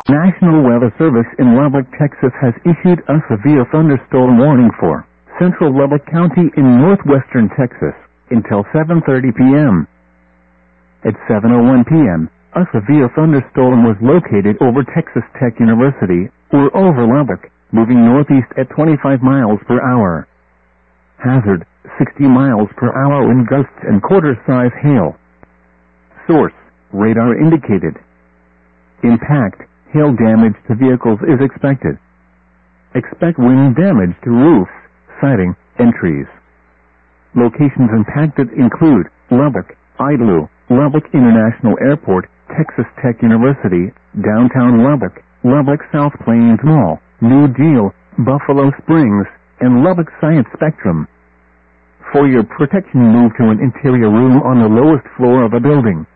National Weather Service in Lubbock, Texas has issued a severe thunderstorm warning for central Lubbock County in northwestern Texas until 7:30 p.m. At 7:01 p.m., a severe thunderstorm was located over Texas Tech University, or over Lubbock, moving northeast at 25 miles per hour. Hazard, 60 miles per hour wind gusts and quarter-size hail. Source, radar indicated. Impact, hail damage to vehicles is expected. Expect wind damage to roofs, siding, and trees. Locations impacted include Lubbock, Idlewild, Lubbock International Airport, Texas Tech University, downtown Lubbock, Lubbock South Plains Mall, New Deal, Buffalo Springs, and Lubbock Science Spectrum. For your protection, move to an interior room on the lowest floor of a building.